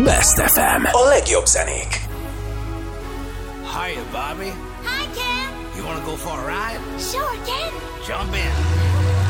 Best FM. A legjobb zenék. Hiya, Bobby. Hi, Ken. You wanna go for a ride? Sure, Ken. Jump in.